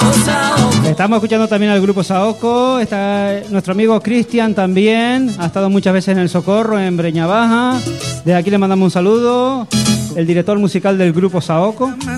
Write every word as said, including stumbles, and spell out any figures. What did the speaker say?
Estamos escuchando también al grupo Saoco. Está nuestro amigo Cristian también. Ha estado muchas veces en El Socorro, en Breña Baja. Desde aquí le mandamos un saludo. El director musical del grupo Saoco.